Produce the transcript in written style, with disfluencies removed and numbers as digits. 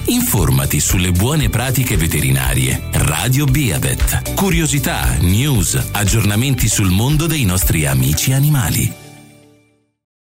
Informati sulle buone pratiche veterinarie. Radio Beavet. Curiosità, news, aggiornamenti sul mondo dei nostri amici animali.